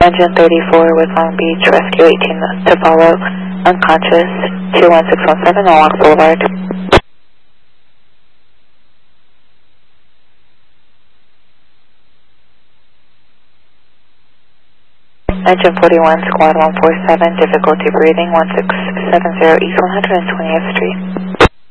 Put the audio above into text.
Engine 34 with Long Beach, Rescue 18 to follow, unconscious, 21617 on Long Boulevard. Engine 41, Squad 147, difficulty breathing, 1670 East 120th Street.